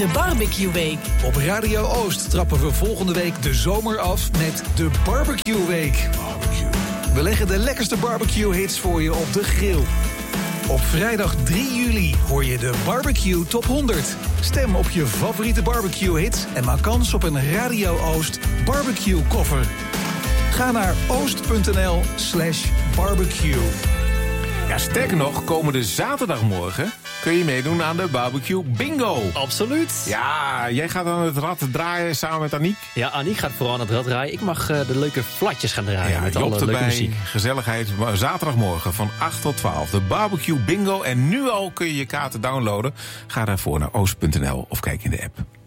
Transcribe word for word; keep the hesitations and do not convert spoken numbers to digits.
De Barbecue Week. Op Radio Oost trappen we volgende week de zomer af met de Barbecue Week. Barbecue. We leggen de lekkerste barbecue-hits voor je op de grill. Op vrijdag drie juli hoor je de Barbecue Top honderd. Stem op je favoriete barbecue-hits en maak kans op een Radio Oost barbecue-koffer. Ga naar oost.nl slash barbecue. Ja, sterker nog, komende zaterdagmorgen kun je meedoen aan de Barbecue Bingo. Absoluut. Ja, jij gaat aan het rad draaien samen met Aniek. Ja, Aniek gaat vooral aan het rad draaien. Ik mag uh, de leuke flatjes gaan draaien Ja, met Job alle erbij, leuke muziek. Gezelligheid, maar zaterdagmorgen van acht tot twaalf. De Barbecue Bingo. En nu al kun je je kaarten downloaden. Ga daarvoor naar oost punt n l of kijk in de app.